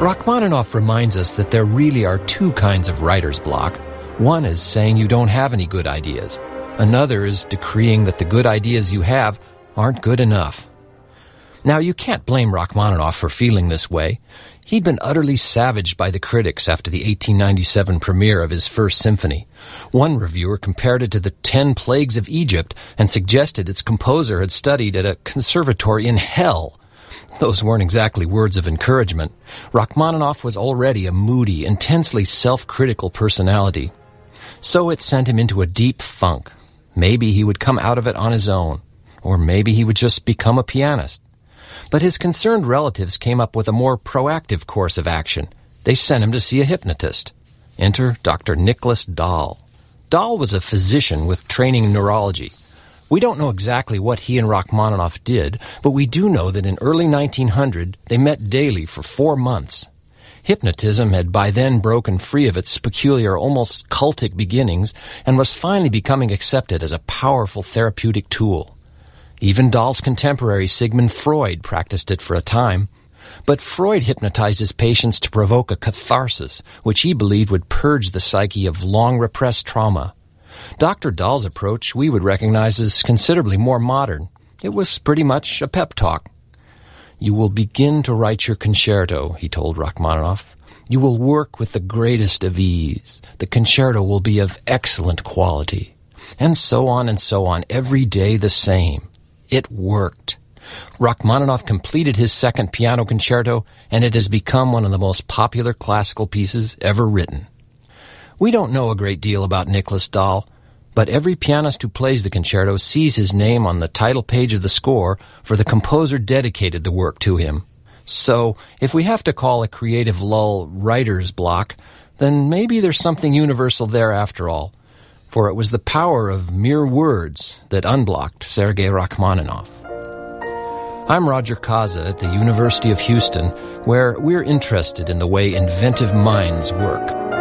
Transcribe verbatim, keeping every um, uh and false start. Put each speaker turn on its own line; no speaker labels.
Rachmaninoff reminds us that there really are two kinds of writer's block. One is saying you don't have any good ideas. Another is decreeing that the good ideas you have aren't good enough. Now, you can't blame Rachmaninoff for feeling this way. He'd been utterly savaged by the critics after the eighteen ninety-seven premiere of his First Symphony. One reviewer compared it to the Ten Plagues of Egypt and suggested its composer had studied at a conservatory in hell. Those weren't exactly words of encouragement. Rachmaninoff was already a moody, intensely self-critical personality. So it sent him into a deep funk. Maybe he would come out of it on his own, or maybe he would just become a pianist. But his concerned relatives came up with a more proactive course of action. They sent him to see a hypnotist. Enter Doctor Nicholas Dahl. Dahl was a physician with training in neurology. We don't know exactly what he and Rachmaninoff did, but we do know that in early nineteen hundred they met daily for four months. Hypnotism had by then broken free of its peculiar, almost cultic beginnings and was finally becoming accepted as a powerful therapeutic tool. Even Dahl's contemporary Sigmund Freud practiced it for a time. But Freud hypnotized his patients to provoke a catharsis, which he believed would purge the psyche of long-repressed trauma. Doctor Dahl's approach we would recognize as considerably more modern. It was pretty much a pep talk. "You will begin to write your concerto," he told Rachmaninoff. "You will work with the greatest of ease. The concerto will be of excellent quality." And so on and so on, every day the same. It worked. Rachmaninoff completed his second piano concerto, and it has become one of the most popular classical pieces ever written. We don't know a great deal about Nicholas Dahl, but every pianist who plays the concerto sees his name on the title page of the score, for the composer dedicated the work to him. So, if we have to call a creative lull writer's block, then maybe there's something universal there after all, for it was the power of mere words that unblocked Sergei Rachmaninoff. I'm Roger Kaza at the University of Houston, where we're interested in the way inventive minds work.